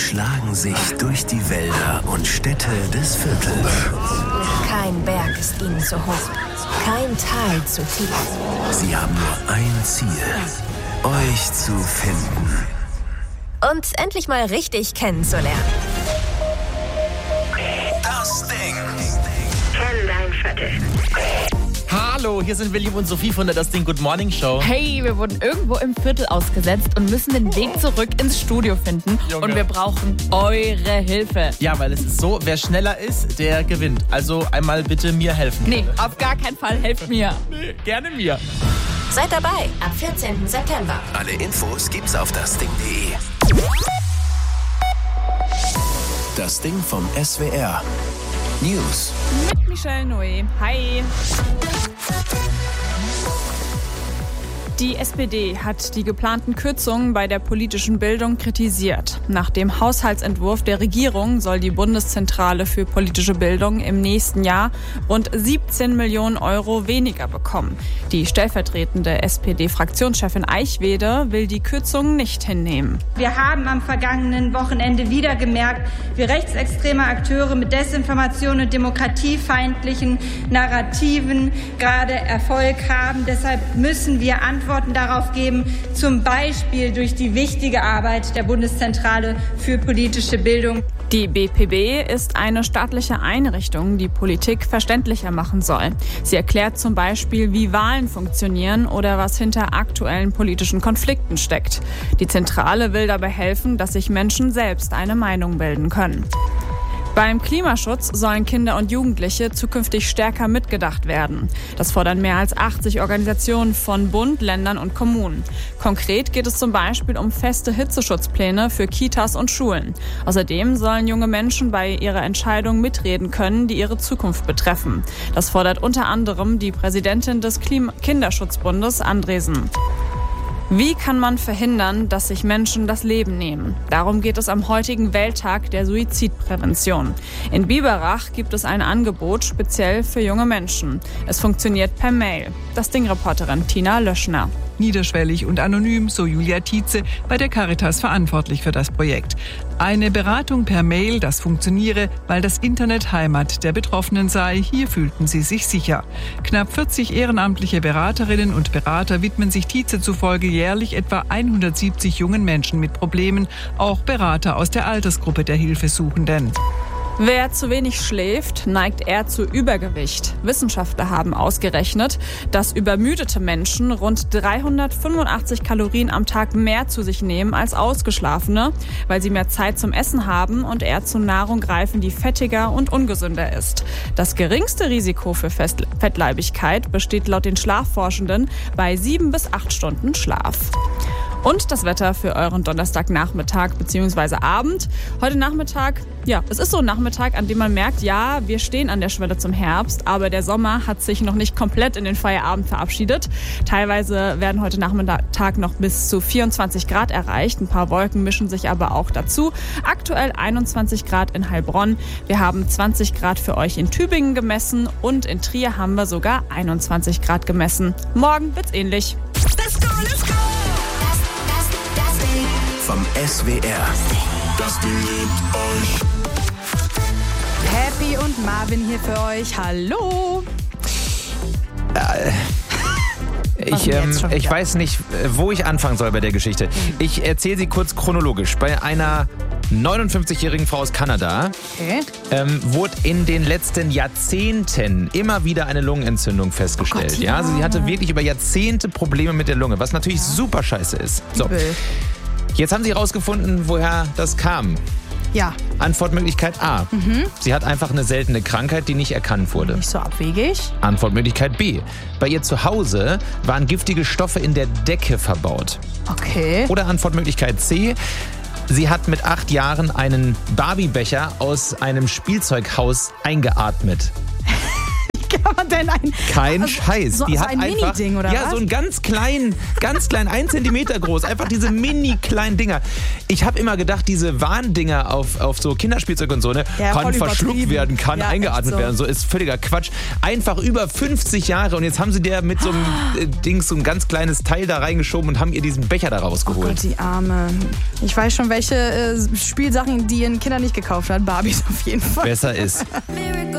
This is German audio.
schlagen sich durch die Wälder und Städte des Viertels. Kein Berg ist ihnen zu hoch, kein Tal zu tief. Sie haben nur ein Ziel, euch zu finden. Und endlich mal richtig kennenzulernen. Das Ding. Kenn dein Viertel. Hallo, hier sind William und Sophie von der Das Ding Good Morning Show. Hey, wir wurden irgendwo im Viertel ausgesetzt und müssen den Weg zurück ins Studio finden. Junge. Und wir brauchen eure Hilfe. Ja, weil es ist so, wer schneller ist, der gewinnt. Also einmal bitte mir helfen. Nee, auf gar keinen Fall, helft mir. Nee, gerne mir. Seid dabei ab 14. September. Alle Infos gibt's auf dasding.de. Das Ding vom SWR. News. Mit Michelle Noé. Hi. Die SPD hat die geplanten Kürzungen bei der politischen Bildung kritisiert. Nach dem Haushaltsentwurf der Regierung soll die Bundeszentrale für politische Bildung im nächsten Jahr rund 17 Millionen Euro weniger bekommen. Die stellvertretende SPD-Fraktionschefin Eichwede will die Kürzungen nicht hinnehmen. Wir haben am vergangenen Wochenende wieder gemerkt, wie rechtsextreme Akteure mit Desinformation und demokratiefeindlichen Narrativen gerade Erfolg haben. Deshalb müssen wir Antworten darauf geben, zum Beispiel durch die wichtige Arbeit der Bundeszentrale für politische Bildung. Die BPB ist eine staatliche Einrichtung, die Politik verständlicher machen soll. Sie erklärt zum Beispiel, wie Wahlen funktionieren oder was hinter aktuellen politischen Konflikten steckt. Die Zentrale will dabei helfen, dass sich Menschen selbst eine Meinung bilden können. Beim Klimaschutz sollen Kinder und Jugendliche zukünftig stärker mitgedacht werden. Das fordern mehr als 80 Organisationen von Bund, Ländern und Kommunen. Konkret geht es zum Beispiel um feste Hitzeschutzpläne für Kitas und Schulen. Außerdem sollen junge Menschen bei ihrer Entscheidung mitreden können, die ihre Zukunft betreffen. Das fordert unter anderem die Präsidentin des Kinderschutzbundes, Andresen. Wie kann man verhindern, dass sich Menschen das Leben nehmen? Darum geht es am heutigen Welttag der Suizidprävention. In Biberach gibt es ein Angebot speziell für junge Menschen. Es funktioniert per Mail. Das Ding-Reporterin Tina Löschner. Niederschwellig und anonym, so Julia Tietze, bei der Caritas verantwortlich für das Projekt. Eine Beratung per Mail, das funktioniere, weil das Internet Heimat der Betroffenen sei. Hier fühlten sie sich sicher. Knapp 40 ehrenamtliche Beraterinnen und Berater widmen sich Tietze zufolge jährlich etwa 170 jungen Menschen mit Problemen, auch Berater aus der Altersgruppe der Hilfesuchenden. Wer zu wenig schläft, neigt eher zu Übergewicht. Wissenschaftler haben ausgerechnet, dass übermüdete Menschen rund 385 Kalorien am Tag mehr zu sich nehmen als Ausgeschlafene, weil sie mehr Zeit zum Essen haben und eher zu Nahrung greifen, die fettiger und ungesünder ist. Das geringste Risiko für Fettleibigkeit besteht laut den Schlafforschenden bei 7 bis 8 Stunden Schlaf. Und das Wetter für euren Donnerstagnachmittag bzw. Abend. Heute Nachmittag, ja, es ist so ein Nachmittag, an dem man merkt, ja, wir stehen an der Schwelle zum Herbst, aber der Sommer hat sich noch nicht komplett in den Feierabend verabschiedet. Teilweise werden heute Nachmittag noch bis zu 24 Grad erreicht. Ein paar Wolken mischen sich aber auch dazu. Aktuell 21 Grad in Heilbronn. Wir haben 20 Grad für euch in Tübingen gemessen und in Trier haben wir sogar 21 Grad gemessen. Morgen wird's ähnlich. Let's go, let's go! Vom SWR. Das Ding liebt euch. Happy und Marvin hier für euch. Hallo. Ich weiß nicht, wo ich anfangen soll bei der Geschichte. Ich erzähle sie kurz chronologisch. Bei einer 59-jährigen Frau aus Kanada wurde in den letzten Jahrzehnten immer wieder eine Lungenentzündung festgestellt. Oh Gott, ja. Also sie hatte wirklich über Jahrzehnte Probleme mit der Lunge, was natürlich super scheiße ist. So. Jetzt haben sie herausgefunden, woher das kam. Ja. Antwortmöglichkeit A. Sie hat einfach eine seltene Krankheit, die nicht erkannt wurde. Nicht so abwegig. Antwortmöglichkeit B. Bei ihr zu Hause waren giftige Stoffe in der Decke verbaut. Okay. Oder Antwortmöglichkeit C. Sie hat mit 8 Jahren einen Barbie-Becher aus einem Spielzeughaus eingeatmet. Ich kann man denn Kein Scheiß. Die hat ein Mini-Ding, oder was? Ja, so ein ganz klein, 1 Zentimeter groß. Einfach diese mini kleinen Dinger. Ich habe immer gedacht, diese Warndinger auf so Kinderspielzeug und so, ne, kann verschluckt werden, kann eingeatmet werden. So ist völliger Quatsch. Einfach über 50 Jahre und jetzt haben sie der mit so einem so ein ganz kleines Teil da reingeschoben und haben ihr diesen Becher da rausgeholt. Oh Gott, die Arme. Ich weiß schon, welche Spielsachen die ihren Kindern nicht gekauft hat. Barbies auf jeden Fall. Besser ist.